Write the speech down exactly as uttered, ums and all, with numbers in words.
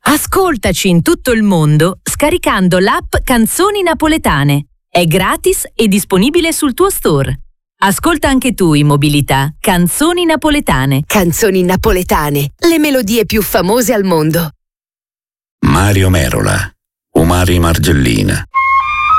Ascoltaci in tutto il mondo scaricando l'app Canzoni Napoletane. È gratis e disponibile sul tuo store. Ascolta anche tu in mobilità Canzoni Napoletane. Canzoni napoletane, le melodie più famose al mondo. Mario Merola, Umari Margellina.